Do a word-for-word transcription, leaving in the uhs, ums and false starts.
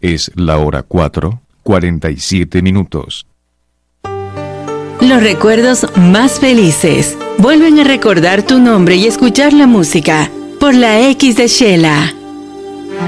Es la hora cuatro, cuarenta y siete minutos. Los recuerdos más felices vuelven a recordar tu nombre y escuchar la música por la X de Shela.